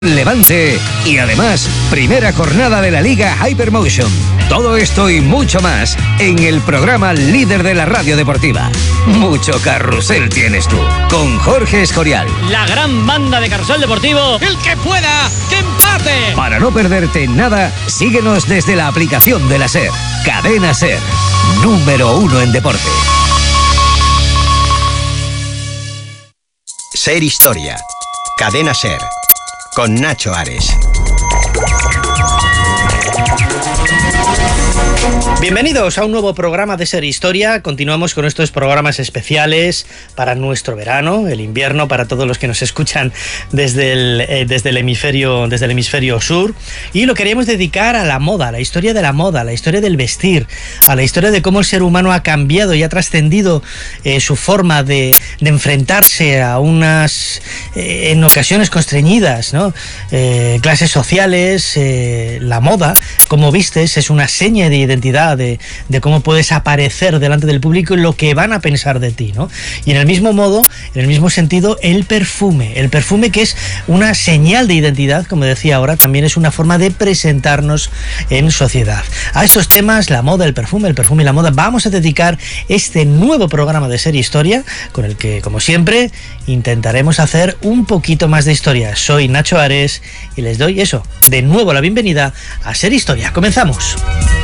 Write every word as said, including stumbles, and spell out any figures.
Levante y además primera jornada de la Liga Hypermotion. Todo esto y mucho más en el programa líder de la radio deportiva. Mucho carrusel tienes tú, con Jorge Escorial. La gran banda de carrusel deportivo, el que pueda, que empate. Para no perderte nada, síguenos desde la aplicación de la SER. Cadena SER, número uno en deporte. SER Historia, Cadena SER, con Nacho Ares. Bienvenidos a un nuevo programa de SER Historia. Continuamos con estos programas especiales para nuestro verano, el invierno, para todos los que nos escuchan desde el, eh, desde el hemisferio, desde el hemisferio sur. Y lo queríamos dedicar a la moda, a la historia de la moda, a la historia del vestir, a la historia de cómo el ser humano ha cambiado y ha trascendido eh, su forma de, de enfrentarse a unas, eh, en ocasiones constreñidas, ¿no? Eh, clases sociales, eh, la moda, como vistes, es una seña de identidad. De, de cómo puedes aparecer delante del público y lo que van a pensar de ti, ¿no? Y en el mismo modo, en el mismo sentido, el perfume. El perfume, que es una señal de identidad, como decía ahora, también es una forma de presentarnos en sociedad. A estos temas, la moda, el perfume, el perfume y la moda, vamos a dedicar este nuevo programa de SER Historia, con el que, como siempre, intentaremos hacer un poquito más de historia. Soy Nacho Ares y les doy eso, de nuevo la bienvenida a SER Historia. Comenzamos.